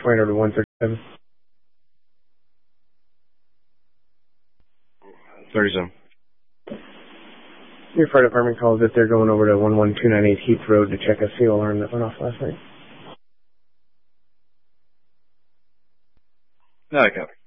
tornado to 137. 37. Your fire department calls that they're going over to 11298 Heath Road to check a seal alarm that went off last night. No, I copy.